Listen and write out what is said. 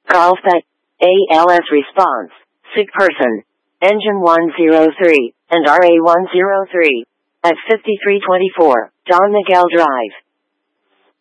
Carlsbad, ALS response, sick person, engine 103, and RA 103, at 5324, Don Miguel Drive.